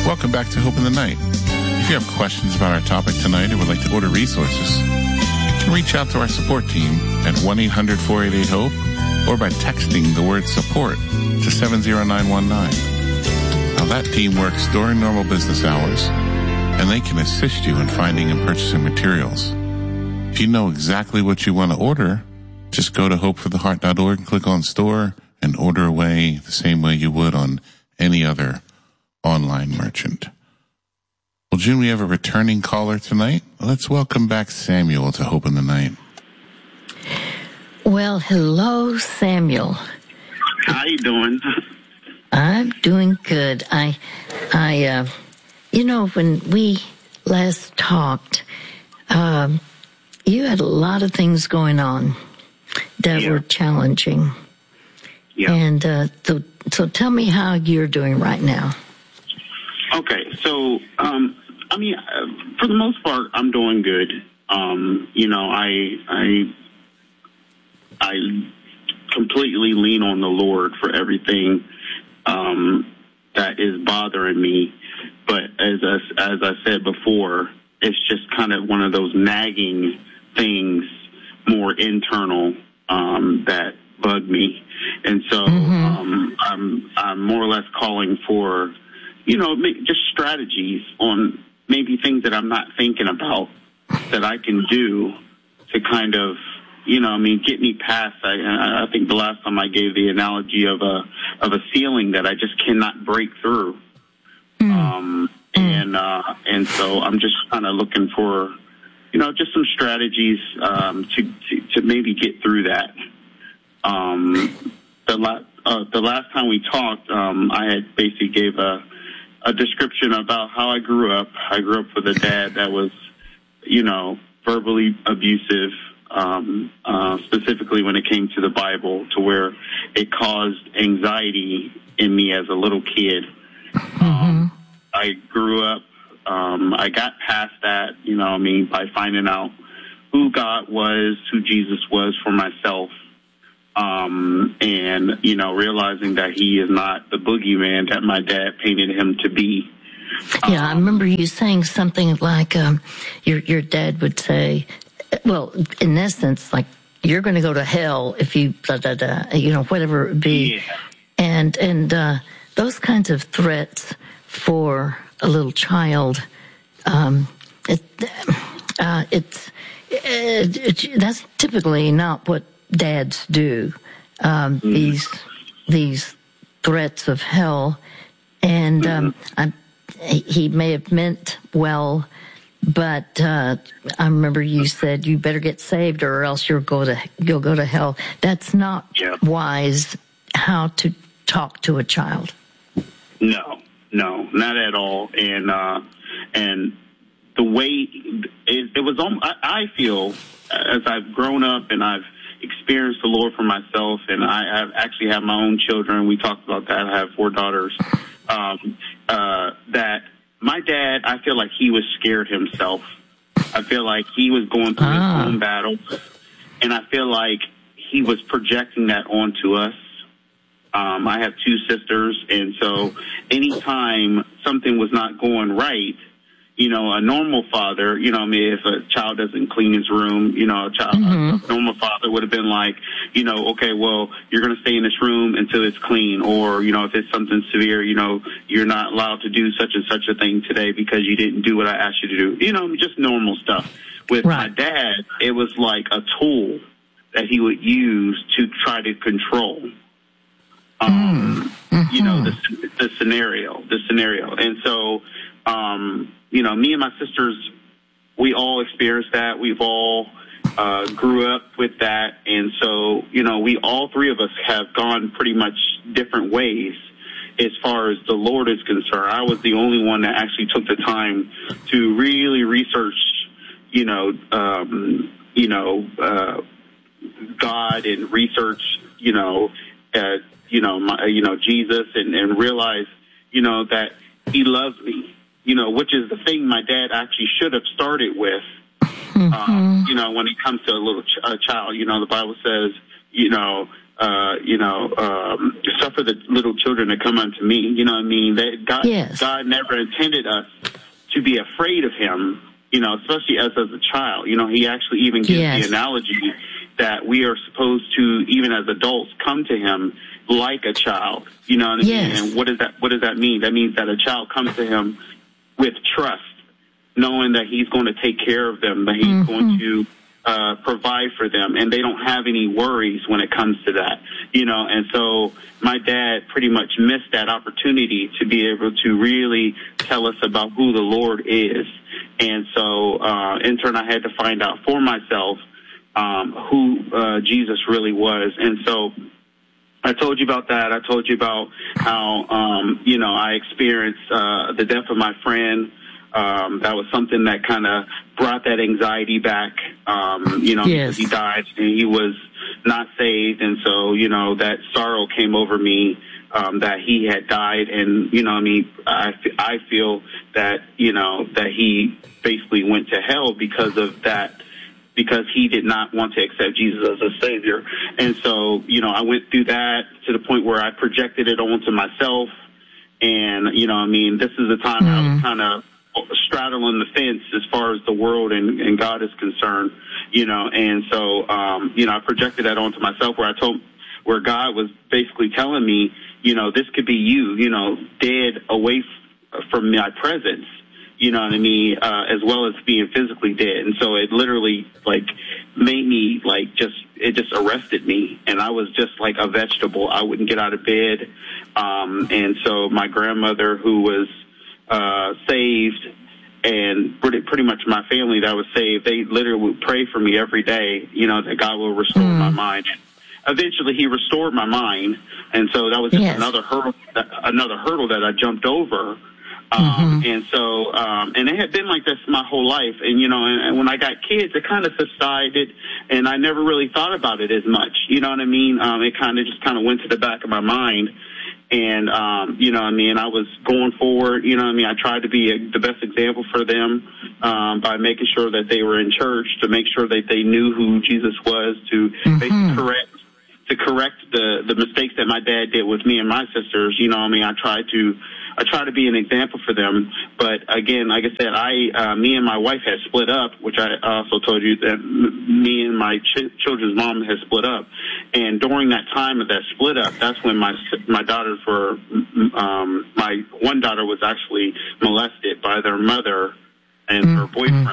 Welcome back to Hope in the Night. If you have questions about our topic tonight or would like to order resources, you can reach out to our support team at 1-800-488-HOPE or by texting the word support to 70919. Now, that team works during normal business hours, and they can assist you in finding and purchasing materials. If you know exactly what you want to order, just go to hopefortheheart.org and click on store and order away the same way you would on any other online merchant. Well, June, we have a returning caller tonight. Let's welcome back Samuel to Hope in the Night. Well, hello, Samuel. How you doing? I'm doing good. When we last talked, you had a lot of things going on that were challenging. Yeah. And so tell me how you're doing right now. Okay, so, for the most part, I'm doing good. I completely lean on the Lord for everything that is bothering me. But as I said before, it's just kind of one of those nagging things, more internal, that bug me. And so I'm more or less calling for, just strategies on maybe things that I'm not thinking about that I can do to kind of, get me past. I think the last time I gave the analogy of a ceiling that I just cannot break through. And so I'm just kind of looking for, just some strategies to maybe get through that. The last time we talked, I had basically gave a description about how I grew up. I grew up with a dad that was, verbally abusive, specifically when it came to the Bible, to where it caused anxiety in me as a little kid. I grew up, I got past that, by finding out who God was, who Jesus was for myself. And, realizing that he is not the boogeyman that my dad painted him to be. Yeah, I remember you saying something like, your dad would say, well, in essence, like, you're going to go to hell if you, whatever it would be. Yeah. And those kinds of threats for a little child, that's typically not what dads do. These threats of hell, and he may have meant well, but I remember you said you better get saved or else you'll go to hell. That's not wise. How to talk to a child? No, not at all. And the way it was, I feel as I've grown up and I've experienced the Lord for myself, and I actually have my own children. We talked about that. I have 4 daughters. That my dad, I feel like he was scared himself. I feel like he was going through his own battle, and I feel like he was projecting that onto us. I have 2 sisters, and so anytime something was not going right, a normal father, if a child doesn't clean his room, a normal father would have been like, okay, well, you're going to stay in this room until it's clean. Or, if it's something severe, you're not allowed to do such and such a thing today because you didn't do what I asked you to do. Just normal stuff. With my dad, it was like a tool that he would use to try to control, the scenario. And so, me and my sisters, we all experienced that. We've all grew up with that. And so, we all 3 of us have gone pretty much different ways as far as the Lord is concerned. I was the only one that actually took the time to really research, God and research, Jesus and realize, that he loves me. Which is the thing my dad actually should have started with, when it comes to a little child. The Bible says, suffer the little children to come unto me. You know what I mean? That God, yes. God never intended us to be afraid of him, especially as a child. He actually even gives yes. the analogy that we are supposed to, even as adults, come to him like a child. You know what I yes. mean? And what does that mean? That means that a child comes to him with trust, knowing that he's going to take care of them, that he's going to provide for them, and they don't have any worries when it comes to that, And so my dad pretty much missed that opportunity to be able to really tell us about who the Lord is. And so in turn, I had to find out for myself who Jesus really was. And so I told you about that. I told you about how, I experienced the death of my friend. That was something that kind of brought that anxiety back, yes. because he died and he was not saved. And so, that sorrow came over me, that he had died. And, I feel that, that he basically went to hell because of that, because he did not want to accept Jesus as a Savior. And so, I went through that to the point where I projected it onto myself. And, this is the time I was kind of straddling the fence as far as the world and God is concerned, and so, I projected that onto myself where God was basically telling me, this could be you, dead away from my presence, you know what I mean, as well as being physically dead. And so it literally made me it just arrested me, and I was just like a vegetable. I wouldn't get out of bed. And so my grandmother, who was saved, and pretty much my family that was saved, they literally would pray for me every day, that God will restore my mind. Eventually he restored my mind. And so that was just another hurdle that I jumped over. And so, and it had been like this my whole life. And, and when I got kids, it kind of subsided, and I never really thought about it as much. You know what I mean? It kind of went to the back of my mind. And, I was going forward, I tried to be the best example for them, by making sure that they were in church, to make sure that they knew who Jesus was, to basically correct the mistakes that my dad did with me and my sisters. I try to be an example for them. But again, like I said, me and my wife had split up, which I also told you that me and my children's mom had split up. And during that time of that split up, that's when my daughters were, my one daughter was actually molested by their mother and her boyfriend.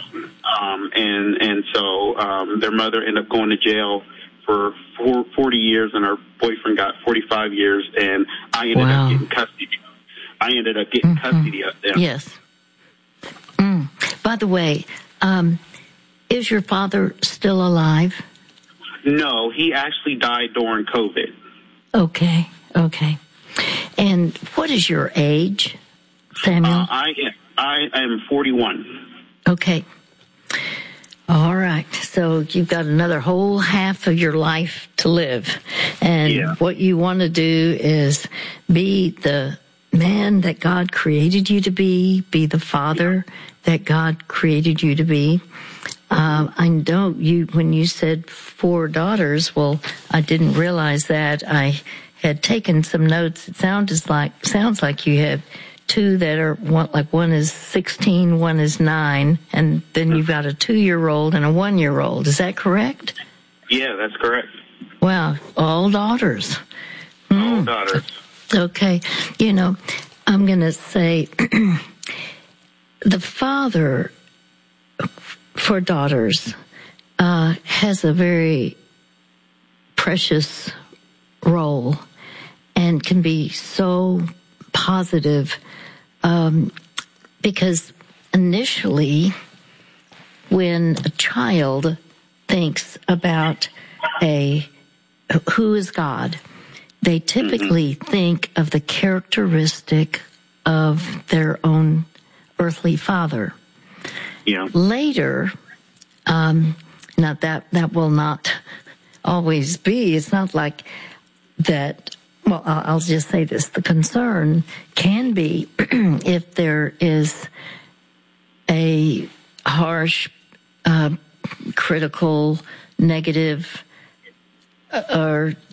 And so their mother ended up going to jail for 40 years, and her boyfriend got 45 years, and I ended up getting custody. Of them. Yes. By the way, is your father still alive? No, he actually died during COVID. Okay. And what is your age, Samuel? I am 41. Okay. All right. So you've got another whole half of your life to live. And what you want to do is be the man that God created you to be the father that God created you to be. I know when you said 4 daughters, well, I didn't realize that. I had taken some notes. It sounds like you have 2 that are one is 16, one is 9, and then you've got a 2-year-old and a 1-year-old. Is that correct? Yeah, that's correct. Wow, all daughters. All daughters. Okay, I'm going to say the father for daughters has a very precious role and can be so positive, because initially when a child thinks about who is God, they typically think of the characteristic of their own earthly father. Yeah. Later, now that will not always be. It's not like that. Well, I'll just say this. The concern can be if there is a harsh, critical, negative, or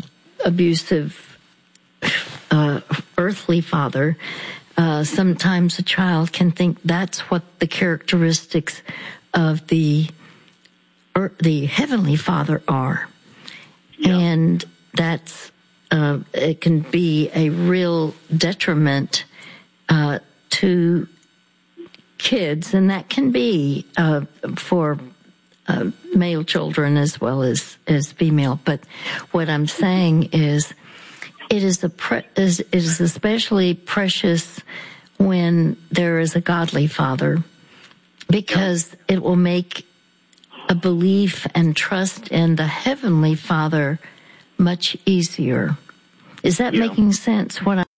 abusive earthly father, sometimes a child can think that's what the characteristics of the Heavenly Father are. Yeah. And that's, it can be a real detriment to kids, and that can be for male children as well as female. But what I'm saying is, it is especially precious when there is a godly father, because it will make a belief and trust in the Heavenly Father much easier. Is that making sense? What